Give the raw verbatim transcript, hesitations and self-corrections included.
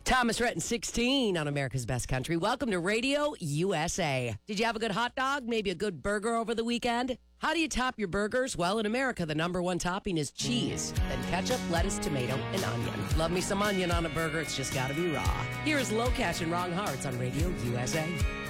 Thomas Rhett and sixteen on America's Best Country. Welcome to Radio U S A. Did you have a good hot dog? Maybe a good burger over the weekend? How do you top your burgers? Well, in America, the number one topping is cheese. Then ketchup, lettuce, tomato, and onion. Love me some onion on a burger. It's just got to be raw. Here is Low Cash and Wrong Hearts on Radio U S A.